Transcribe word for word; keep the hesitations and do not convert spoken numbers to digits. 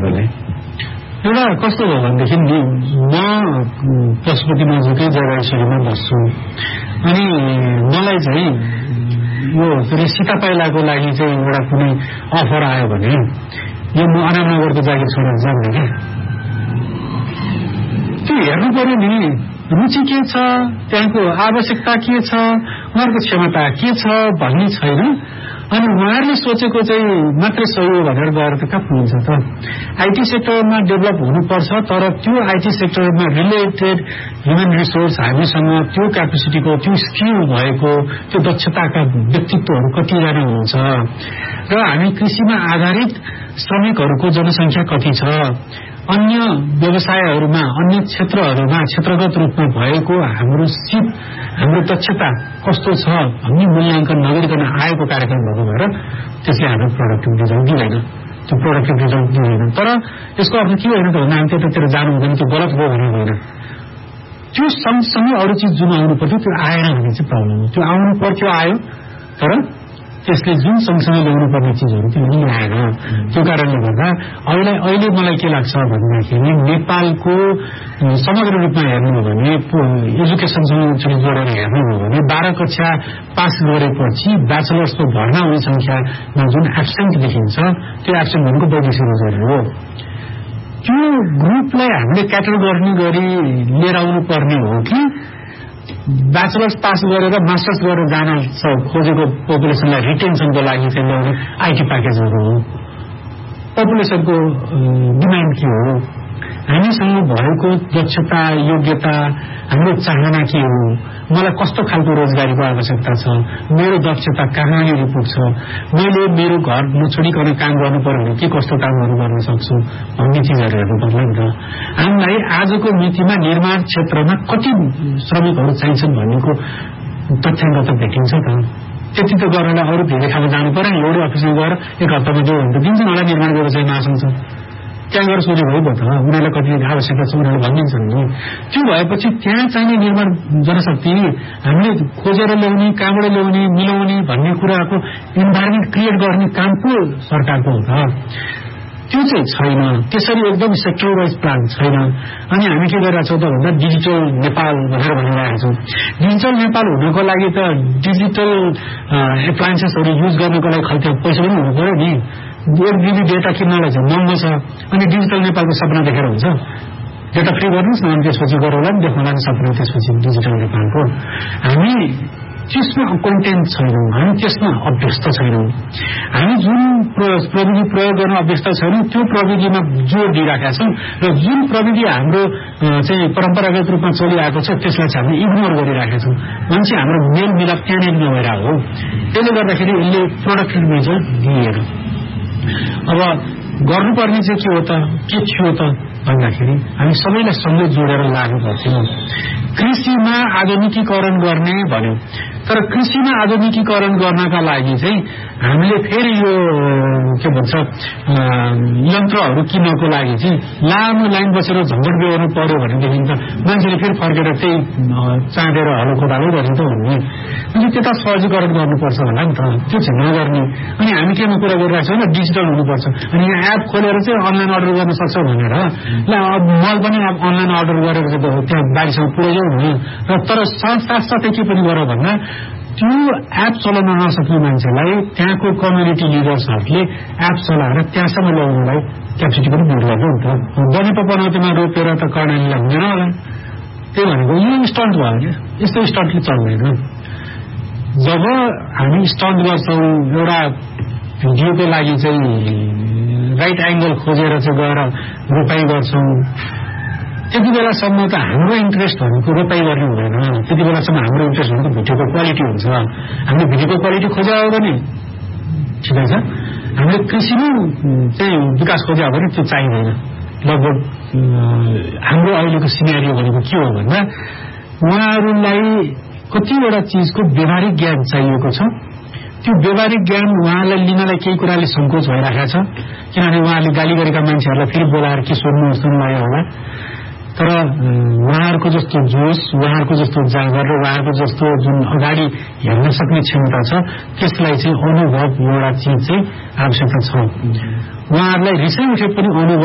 तपाईँलाई? एउटा कस्तो हो भनेदेखि नि म पशुपति नजिकै जयगाडीसरीमा बस्छु अनि मलाई चाहिँ यो फेरि सीतापाइलाको लागि चाहिँ एउटा कुनै अफर आयो भने यो म अनामनगरको जागिर छोडेर जान्ने क्या त्यो हेर्नु पर्यो नि रुचि के छ त्यहाँको आवश्यकता के छ उहाँहरूको क्षमता के छ भन्ने छैन अनि उहाँहरूले सोचेको चाहिँ मात्रै सही हो भनेर गएर त कहाँ पुग्छ त आईटी सेक्टरमा डेभलप हुनुपर्छ तर त्यो आईटी सेक्टरमा रिलेटेड ह्युमन रिसोर्स हामीसँग त्यो क्यापेसिटीको त्यो स्किल भएको त्यो दक्षताका व्यक्तित्वहरू कतिजना हुनुहुन्छ र हामी कृषिमा आधारित श्रमिकहरूको जनसङ्ख्या कति छ अन्य व्यवसायहरूमा अन्य क्षेत्रहरूमा क्षेत्रगत रूपमा भएको हाम्रो सिप हाम्रो दक्षता कस्तो छ भन्ने मूल्याङ्कन नगरिकन आएको कार्यक्रम भएको भएर त्यसले हाम्रो प्रोडक्टिभ रिजल्ट दिँदैन त्यो प्रोडक्टिभ रिजल्ट दिँदैन तर यसको अर्थ के होइन त भन्दा हामी त्यतातिर जानु हुँदैन त्यो गलत हो भनेर होइन त्यो सँगसँगै अरू चिज जुन आउनु पर्थ्यो त्यो आएन भने चाहिँ प्रब्लम हो त्यो आउनु पर्थ्यो आयो तर त्यसले जुन सँगसँगै ल्याउनु पर्ने चिजहरू त्यो लिएर आएन त्यो कारणले गर्दा अहिले अहिले मलाई के लाग्छ भन्दाखेरि नेपालको समग्र रूपमा हेर्नु हो भने एजुकेसनसँग जोडेर हेर्नु हो भने बाह्र कक्षा पास गरेपछि ब्याचलर्सको भर्ना हुने संख्यामा जुन एब्सेन्ट देखिन्छ त्यो एब्सेन्ट भनेको वैदेशिक रोजगारी हो त्यो ग्रुपलाई हामीले क्याटर गर्ने गरी लिएर आउनु पर्ने हो कि ब्याचलर्स पास गरेर मास्टर्स गरेर जान खोजेको पपुलेसनलाई रिटेन्सनको लागि चाहिँ ल्याउने आईटी प्याकेजहरू हो पपुलेसनको डिमान्ड के हो हामीसँग भएको दक्षता योग्यता हाम्रो चाहना के हो मलाई कस्तो खालको रोजगारीको आवश्यकता छ मेरो दक्षता कहाँनिर पुग्छ मैले मेरो घर नछोडिकन काम गर्नु पर्यो भने के कस्तो कामहरू गर्न सक्छु भन्ने चिजहरू हेर्नु पर्ला नि त हामीलाई आजको मितिमा निर्माण क्षेत्रमा कति श्रमिकहरू चाहिन्छन् भन्नेको तथ्याङ्क त भेटिन्छ त त्यति त गरेर अरू धेरै खाना जानु पर्यो नि एउटै अफिसमा गएर एक हप्तामा जो हुन्छ दिन्छन् होला निर्माण व्यवसाय महासंघ त्यहाँ गएर सोध्यो भयो त उनीहरूलाई कति आवश्यकता छ उनीहरूले भनिदिन्छन् नि त्यो भएपछि त्यहाँ चाहिने निर्माण जनशक्ति हामीले खोजेर ल्याउने कहाँबाट ल्याउने मिलाउने भन्ने कुराको इन्भाइरोमेन्ट क्रिएट गर्ने काम को सरकारको हो त त्यो चाहिँ छैन त्यसरी एकदम सेक्टर वाइज प्लान छैन अनि हामी के गरिरहेको छौँ त भन्दा डिजिटल नेपाल भनेर भनिरहेका छौँ डिजिटल नेपाल हुनको लागि त डिजिटल एप्लायन्सेसहरू युज गर्नको लागि खालि पैसा पनि हुनु पर्यो नि एक जिबी डेटा किन्नलाई चाहिँ महँगो छ अनि डिजिटल नेपालको सपना देखेर हुन्छ डेटा फ्री गर्नुहोस् न अनि त्यसपछि गरौँला नि देखाउला नि सपना त्यसपछि डिजिटल नेपालको हामी त्यसमा कन्टेन्ट छैनौँ हामी त्यसमा अभ्यस्त छैनौँ हामी जुन प्रविधि प्रयोग गर्न अभ्यस्त छैनौँ त्यो प्रविधिमा जोड दिइराखेका छौँ र जुन प्रविधि हाम्रो चाहिँ परम्परागत रूपमा चलिआएको छ त्यसलाई चाहिँ हामीले इग्नोर गरिराखेका छौँ मान्छे हाम्रो मेल मिलाप त्यहाँनिर नभइरहेको हो त्यसले गर्दाखेरि यसले प्रोडक्टिभ रिजल्ट दिएन अब गर्नुपर्ने चाहिँ के हो त के थियो त भन्दाखेरि हामी सबैलाई सँगै जोडेर लाग्नु पर्थ्यो कृषिमा आधुनिकीकरण गर्ने भन्यो तर कृषिमा आधुनिकीकरण गर्नका लागि चाहिँ हामीले फेरि यो के भन्छ यन्त्रहरू किन्नको लागि चाहिँ लामो लाइन बसेर झन्झट बेहोर्नु पर्यो भनेदेखि त मान्छेले फेरि फर्केर त्यही चाँडेर हलो कोदालो गर्ने त भन्ने अनि त्यता सहजीकरण गर्नुपर्छ होला नि त त्यो चाहिँ नगर्ने अनि हामी केमा कुरा गरिरहेको छौँ डिजिटल हुनुपर्छ अनि यहाँ एप खोलेर चाहिँ अनलाइन अर्डर गर्न सक्छ भनेर ल मल पनि अनलाइन अर्डर गरेर चाहिँ त्यहाँ बारीसँग पुऱ्याइजाउँ न र तर साथसाथै के पनि गर भन्दा त्यो एप चलाउन नसक्ने मान्छेलाई त्यहाँको कम्युनिटी लिडर्सहरूले एप चलाएर त्यहाँसम्म ल्याउनलाई क्यापेसिटी पनि बिल्ड गर्छ नि त बनेपा पनौतीमा रोपेर त कर्णालीलाई हुँदैन होला त्यही भनेको यो स्टन्ट भयो क्या यस्तो स्टन्टले चल्दैन जब हामी स्टन्ट गर्छौँ एउटा भिडियोको लागि चाहिँ राइट एंगल खोजेर चाहिँ गएर रोपाई गर्छौँ त्यति बेलासम्म त हाम्रो इन्ट्रेस्ट भनेको रोपाई गर्ने हुँदैन त्यति बेलासम्म हाम्रो इन्ट्रेस्ट भनेको भिडियोको क्वालिटी हुन्छ हामीले भिडियोको क्वालिटी खोज्या हो भने ठिकै छ हामीले कृषिमै चाहिँ विकास खोज्या हो भने त्यो चाहिँदैन लगभग हाम्रो अहिलेको सिनेरियो भनेको के हो भन्दा उहाँहरूलाई कतिवटा चिजको व्यवहारिक ज्ञान चाहिएको छ त्यो व्यवहारिक ज्ञान उहाँलाई लिनलाई केही कुराले सङ्कोच भइरहेको छ किनभने उहाँले गाली गरेका मान्छेहरूलाई फेरि बोलाएर के सोध्नु जस्तो लाग्यो होला तर उहाँहरूको जस्तो जोश उहाँहरूको जस्तो जाँगर र उहाँहरूको जस्तो जुन अगाडि हेर्न सक्ने क्षमता छ त्यसलाई चाहिँ अनुभव एउटा चिज चाहिँ आवश्यकता छ उहाँहरूलाई रिसै उठे पनि अनुभव